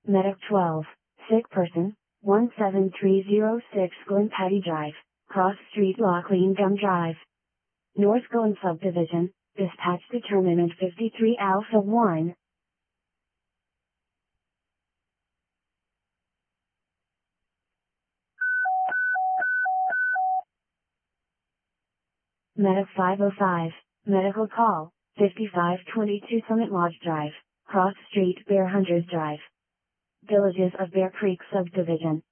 Medic 12, sick person, 17306 Glen Patty Drive, Cross Street Lockleen Gum Drive. North Glen Subdivision, dispatch determinant 53 Alpha 1. Medic 505, medical call, 5522 Summit Lodge Drive, Cross Street Bear Hunters Drive. Villages of Bear Creek Subdivision,